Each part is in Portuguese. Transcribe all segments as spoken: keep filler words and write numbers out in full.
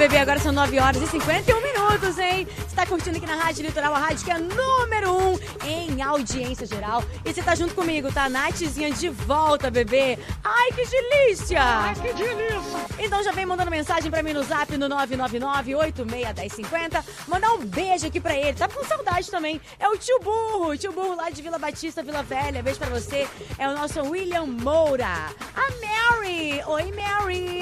bebê, agora são nove horas e cinquenta e um minutos, hein? Você tá curtindo aqui na Rádio Litoral, a rádio que é número um em audiência geral. E você tá junto comigo, tá? Nathzinha de volta, bebê. Ai, que delícia! Ai, que delícia! Então já vem mandando mensagem pra mim no zap no nove nove nove, oito seis um zero, cinco zero. Mandar um beijo aqui pra ele. Tá com saudade também. É o tio Burro, o tio Burro lá de Vila Batista, Vila Velha. Beijo pra você. É o nosso William Moura. A Mary. Oi, Mary.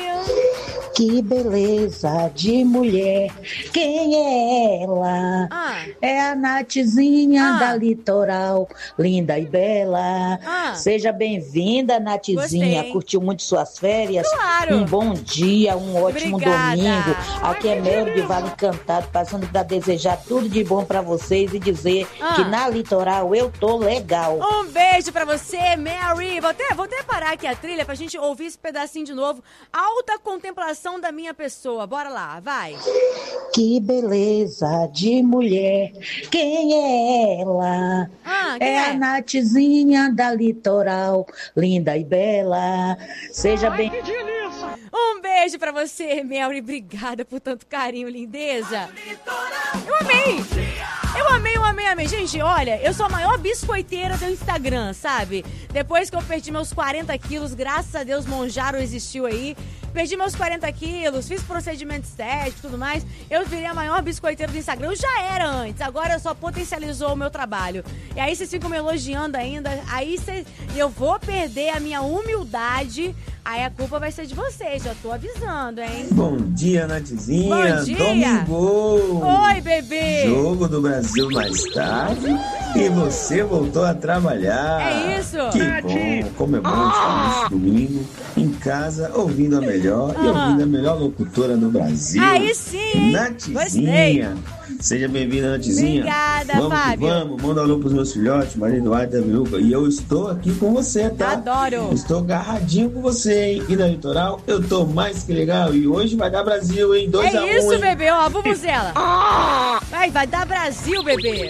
Que beleza de mulher. Quem é ela? Ah. É a Nathzinha Ah. da Litoral, linda e bela. Ah. Seja bem-vinda, Nathzinha. Gostei. Curtiu muito suas férias? Claro. Um bom dia, um ótimo Obrigada. domingo. Aqui é Ai, que Mel de delícia. Vale Encantado, passando para desejar tudo de bom para vocês e dizer Ah. que na Litoral eu tô legal. Um beijo pra você, Mary. Vou até, vou até parar aqui a trilha pra gente ouvir esse pedacinho de novo. Alta contemplação da minha pessoa. Bora lá, vai. Que beleza de mulher. Quem é ela? Ah, quem é, é? a Nathzinha da Litoral, linda e bela. Seja Ai, bem. que delícia! Um beijo pra você, Mary. Obrigada por tanto carinho, lindeza. Eu amei. Eu amei, eu amei, amei. Gente, olha, eu sou a maior biscoiteira do Instagram, sabe? Depois que eu perdi meus quarenta quilos, graças a Deus, Monjaro existiu aí. Perdi meus quarenta quilos, fiz procedimento estético e tudo mais. Eu virei a maior biscoiteira do Instagram. Eu já era antes, agora só potencializou o meu trabalho. E aí vocês ficam me elogiando ainda. Aí cês, eu vou perder a minha humildade. Aí a culpa vai ser de vocês, já tô avisando, hein? Bom dia, Nathzinha. Bom dia. Domingo. Oi, bebê. Jogo do Brasil mais tarde e você voltou a trabalhar. É isso. Que bom. Como é bom estar nesse domingo em casa, ouvindo a melhor e Aham. ouvindo a melhor locutora do Brasil. Aí sim, hein? Nathzinha. Seja bem-vinda, Nathzinha. Obrigada, vamos Fábio. Que vamos, manda alô pros meus filhotes, Maria Eduarda e Miluca. E eu estou aqui com você, tá? Adoro. Estou agarradinho com você, hein? E na Litoral, eu tô mais que legal. E hoje vai dar Brasil, hein? dois a um, É isso, hein? bebê, ó, vuvuzela. Vai, vai dar Brasil, bebê.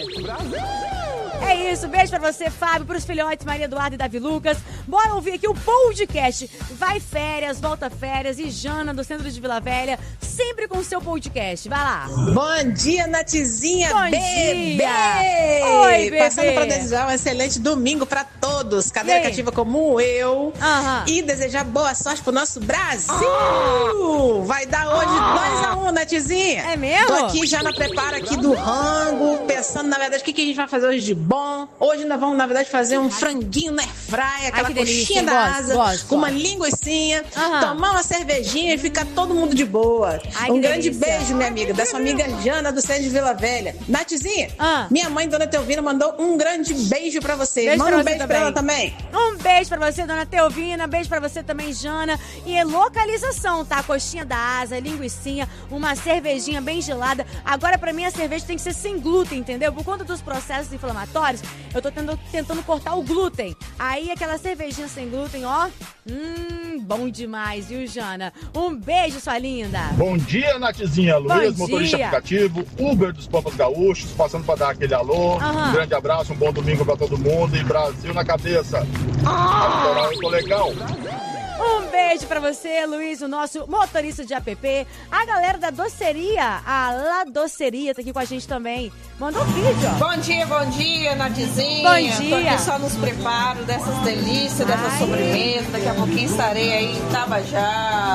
É isso, beijo pra você, Fábio, pros filhotes Maria Eduarda e Davi Lucas. Bora ouvir aqui o podcast. Vai férias, volta férias e Jana do centro de Vila Velha, sempre com o seu podcast. Vai lá. Bom dia, Nathzinha, Bom bebê! dia. Oi, bebê. Passando para desejar um excelente domingo para todos, cadeira E aí? cativa como eu. Aham. E desejar boa sorte pro nosso Brasil! Vai dar hoje dois a um, Nathzinha. É mesmo? Tô aqui já na prepara aqui do rango, pensando, na verdade, o que, que a gente vai fazer hoje de bom. Hoje nós vamos, na verdade, fazer um franguinho na airfryer, aquela que delícia, coxinha hein? da Gosto, asa, gosto, com uma gosto. linguicinha, Aham. tomar uma cervejinha e ficar todo mundo de boa. Ai, um que grande delícia. beijo, minha amiga, da sua amiga Jana do Centro de Vila Velha. Nathzinha, Ah. minha mãe, Dona Teovina, mandou um grande beijo pra você. Beijo Manda pra um você beijo também. pra ela também. Um beijo pra você, dona Teovina. Beijo pra você também, Jana. E é localização, tá? Coxinha da asa, linguicinha, uma cervejinha bem gelada. Agora, pra mim, a cerveja tem que ser sem glúten, entendeu? Por conta dos processos inflamatórios, eu tô tendo, tentando cortar o glúten. Aí, aquela cervejinha sem glúten, ó. Hum, bom demais, viu, Jana? Um beijo, sua linda. Bom dia, Nathzinha. Luiz, Bom motorista dia. aplicativo, Uber dos Pampas Gaúchos, passando para dar aquele alô. Aham. Um grande abraço, um bom domingo para todo mundo e Brasil na cabeça. Na Litoral, eu tô legal. Um beijo pra você, Luiz, o nosso motorista de app. A galera da doceria, a La Doceria, tá aqui com a gente também. Manda um vídeo, ó. Bom dia, bom dia, Nathzinha. Bom dia. Tô aqui só nos preparo dessas delícias, dessa Ai. sobremesa. Daqui a pouquinho estarei aí em Tabajá.